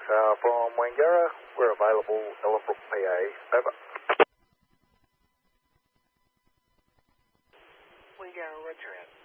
From Wangara, we're available, Ellenbrook, PA. Over. Wangara, roger out.